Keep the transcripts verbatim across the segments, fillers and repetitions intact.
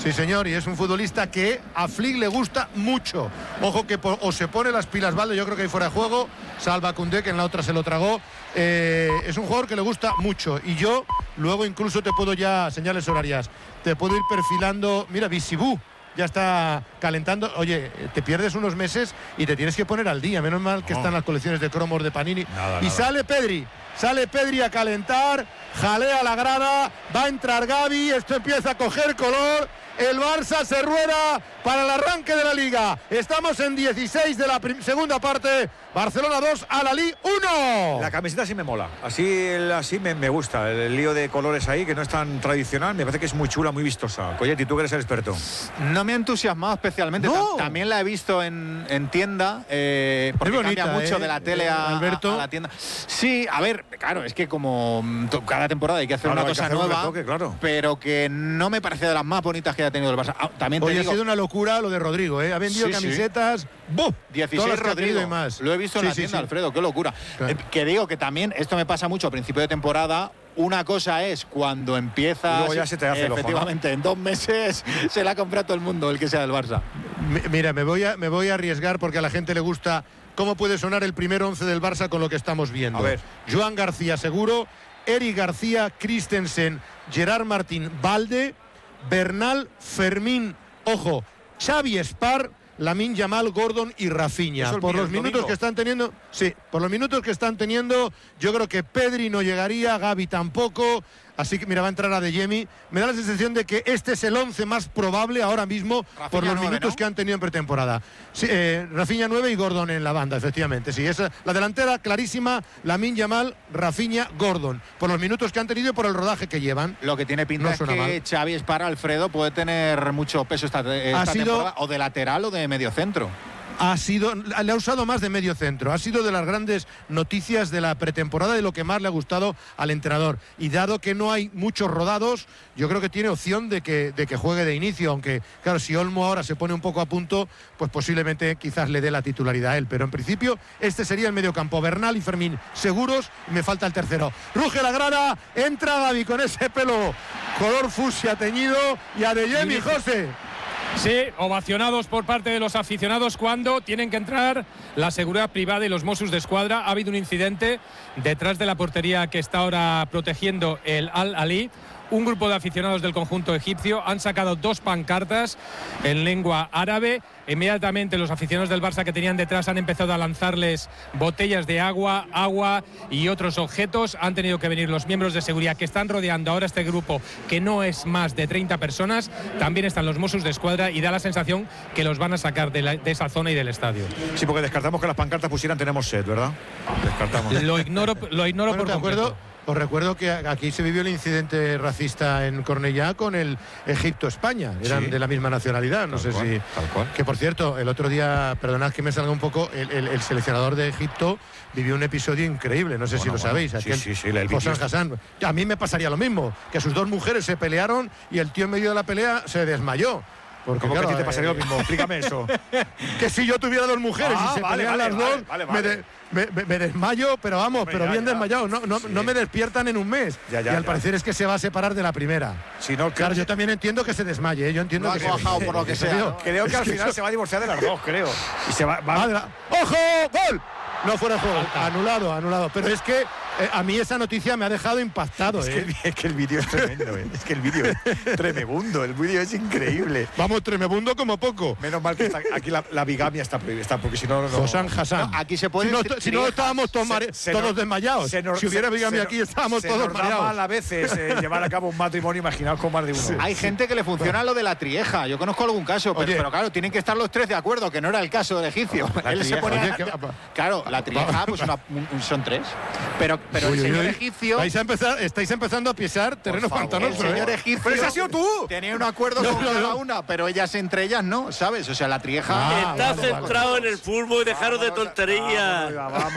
Sí, señor, y es un futbolista que a Flick le gusta mucho. Ojo que po o se pone las pilas, Valde, yo creo que hay fuera de juego, salva Koundé, que en la otra se lo tragó. Eh, es un jugador que le gusta mucho. Y yo luego incluso te puedo ya, señales horarias, te puedo ir perfilando. Mira, Bisibú ya está calentando. Oye, te pierdes unos meses y te tienes que poner al día. Menos mal que no. están las colecciones de cromos de Panini. Nada, y nada. sale Pedri. Sale Pedri a calentar, jalea la grada, va a entrar Gavi, esto empieza a coger color, el Barça se rueda para el arranque de la Liga. Estamos en dieciséis de la segunda parte, Barcelona dos, Al-Ahly uno. La camiseta sí me mola, así, así me, me gusta, el, el lío de colores ahí, que no es tan tradicional, me parece que es muy chula, muy vistosa. Coyetti, tú que eres el experto. No me ha entusiasmado especialmente, No. también la he visto en, en tienda, eh, porque Es bonita, cambia mucho ¿eh? de la tele a, Alberto. a la tienda. Sí, a ver, claro, es que como cada temporada hay que hacer Claro, una hay que cosa hacer un nueva, retoque, claro. pero que no me parece de las más bonitas que haya tenido el Barça. Ah, también te Hoy digo, ha sido una locura lo de Rodrigo, ¿eh? Ha vendido Sí, sí. camisetas, ¡buf! dieciséis Todas las que ha Rodrigo, querido y más. lo he visto en Sí, la sí, tienda, sí. Alfredo, qué locura. Claro. Eh, que digo que también esto me pasa mucho a principio de temporada. Una cosa es cuando empieza, Luego ya se te hace el ojo, ¿no? efectivamente, en dos meses se la ha comprado todo el mundo, el que sea del Barça. M- Mira, me voy, a, me voy a arriesgar porque a la gente le gusta cómo puede sonar el primer once del Barça con lo que estamos viendo. A ver. Joan García seguro, Eric García, Christensen, Gerard Martín, Valde, Bernal, Fermín, ojo, Xavi Espar, Lamine Yamal, Gordon y Rafinha. Eso el Por mío, los el minutos domingo. que están teniendo, sí, por los minutos que están teniendo, yo creo que Pedri no llegaría, Gavi tampoco. Así que mira, va a entrar a Adeyemi. Me da la sensación de que este es el once más probable ahora mismo Rafinha por los nueve, minutos ¿no? que han tenido en pretemporada. Sí, eh, Rafinha nueve y Gordon en la banda, efectivamente. Sí, esa, la delantera clarísima, Lamine Yamal, Rafinha, Gordon. Por los minutos que han tenido y por el rodaje que llevan. Lo que tiene pinta No es suena que mal. Xavi Espar, Alfredo, puede tener mucho peso esta, esta Ha sido- temporada, o de lateral o de medio centro. Ha sido, le ha usado más de medio centro. Ha sido de las grandes noticias de la pretemporada, de lo que más le ha gustado al entrenador. Y dado que no hay muchos rodados, yo creo que tiene opción de que, de que juegue de inicio. Aunque, claro, si Olmo ahora se pone un poco a punto, pues posiblemente quizás le dé la titularidad a él. Pero en principio, este sería el mediocampo. Bernal y Fermín seguros. Y me falta el tercero. Ruge la grana, entra Gavi con ese pelo color fucsia teñido. Y Adeyemi, José. Sí, ovacionados por parte de los aficionados cuando tienen que entrar la seguridad privada y los Mossos de Escuadra. Ha habido un incidente detrás de la portería que está ahora protegiendo el Al-Ahly. Un grupo de aficionados del conjunto egipcio han sacado dos pancartas en lengua árabe. Inmediatamente los aficionados del Barça que tenían detrás han empezado a lanzarles botellas de agua, agua y otros objetos. Han tenido que venir los miembros de seguridad que están rodeando ahora este grupo, que no es más de treinta personas. También están los Mossos de Escuadra y da la sensación que los van a sacar de, la, de esa zona y del estadio. Sí, porque descartamos que las pancartas pusieran tenemos sed, ¿verdad? Descartamos. Lo ignoro, lo ignoro Bueno, por te completo. acuerdo, os recuerdo que aquí se vivió el incidente racista en Cornellá con el Egipto-España. Eran Sí. de la misma nacionalidad. No Tal sé cual, si. tal cual. Que por cierto, el otro día, perdonad que me salga un poco, el, el- el seleccionador de Egipto vivió un episodio increíble. No sé si Bueno, lo bueno, sabéis. sí, Aquel sí, sí, el José vídeo Hassan. A mí me pasaría lo mismo. Que sus dos mujeres se pelearon y el tío en medio de la pelea se desmayó. Porque, ¿Cómo claro, que a ti te eh, pasaría lo mismo? Explícame eso. que si yo tuviera dos mujeres Ah, y se vale, pelean vale, las vale, dos, vale, me, vale. de- me- me- me desmayo, pero vamos, Hombre, pero ya, bien ya. desmayado. No, no, Sí. no me despiertan en un mes. Ya, ya, y al ya. parecer es que se va a separar de la primera. Si no, Claro, yo también entiendo que se desmaye, ¿eh? Yo entiendo No que ha se cuajado por lo que sea, Creo- ¿no? creo que es al final eso- se va a divorciar de las dos, creo. Y se va, va- Madre la- ¡Ojo! ¡Gol! No fuera de juego. Anulado, anulado. Pero es que eh, a mí esa noticia me ha dejado impactado, Es que, ¿eh? el, es que el vídeo es tremendo, ¿eh? Es que el vídeo es tremebundo, el vídeo es increíble. Vamos, tremebundo como poco. Menos mal que está, aquí la, la bigamia está prohibida, porque si no, no. Josan Hassan. No, aquí se pueden Si no, tri- si no triejas. estábamos todos, mare- Se- se todos nos- desmayados. se nos- si hubiera se- bigamia se- aquí, estábamos se todos nos da mareados. mal a veces eh, llevar a cabo un matrimonio, imaginaos con más de uno. Hay gente que le funciona lo de la trieja. Yo conozco algún caso, pero, Oye. pero claro, tienen que estar los tres de acuerdo, que no era el caso del egipcio. La Él se trieja, pone a- oye, que- Claro, la trieja, pues una- un- son tres. Pero, pero Uy, el uy, señor uy. egipcio. Vais a empezar, estáis empezando a pisar terreno Por favor, pantanoso, el señor ¿eh? egipcio. ¡Pero ese has sido tú! Tenía un acuerdo No, con no, cada no. una, pero ellas entre ellas no, ¿sabes? O sea, la trieja. Ah, Está vale, centrado vale. en el fútbol y dejaros de Vamos, tonterías. vamos,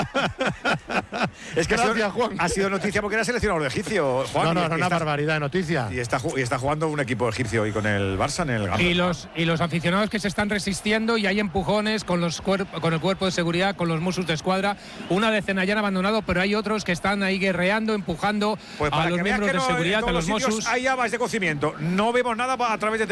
vamos. Es que ha Gracias, sido, Juan. ha sido noticia porque era seleccionador de egipcio, Juan. No, no, y- no, y una está- barbaridad de noticia. Y está, ju- y está jugando un equipo egipcio hoy con el Barça en el Gamba. Y los, y los aficionados que se están resistiendo y hay empujones con, los cuerp- con el cuerpo de seguridad, con los Mossos de Escuadra. Una decena ya han abandonado, pero hay otros que están ahí guerreando, empujando Pues a para los que veas miembros que de no, en seguridad, a todos los sitios Mossos. hay llamas de cocimiento. No vemos nada a través de